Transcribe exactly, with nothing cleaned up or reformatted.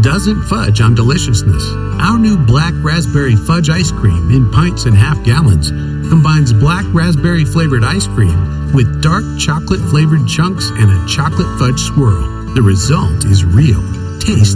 doesn't fudge on deliciousness. Our new Black Raspberry Fudge Ice Cream in pints and half gallons combines black raspberry flavored ice cream with dark chocolate flavored chunks and a chocolate fudge swirl. The result is real taste